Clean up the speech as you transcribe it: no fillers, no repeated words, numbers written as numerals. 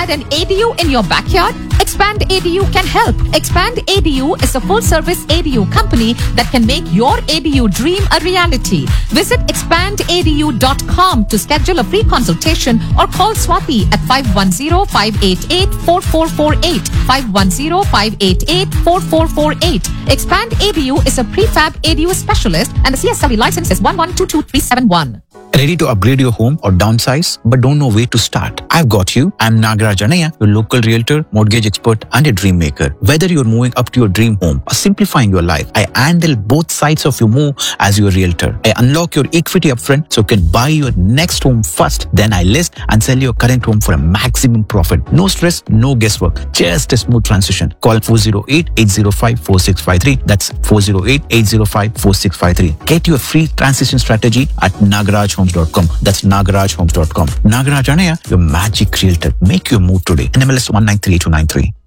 require an ADU in your backyard? Expand ADU can help. Expand ADU is a full-service ADU company that can make your ADU dream a reality. Visit expandadu.com to schedule a free consultation or call Swati at 510-588-4448. 510-588-4448. Expand ADU is a prefab ADU specialist and the CSLE license is 1122371. Ready to upgrade your home or downsize but don't know where to start? I've got you. I'm Nagaraj Anaya, your local realtor, mortgage expert and a dream maker. Whether you're moving up to your dream home or simplifying your life, I handle both sides of your move as your realtor. I unlock your equity upfront so you can buy your next home first. Then I list and sell your current home for a maximum profit. No stress, no guesswork. Just a smooth transition. Call 408-805-4653. That's 408-805-4653. Get your free transition strategy at nagarajhomes.com. That's nagarajhomes.com. Nagaraj Anaya, your magic realtor. Make your move today. NMLS 1938293.